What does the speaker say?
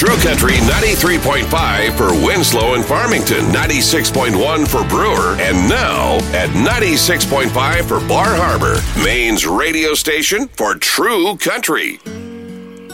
True Country 93.5 for Winslow and Farmington, 96.1 for Brewer, and now at 96.5 for Bar Harbor, Maine's radio station for True Country.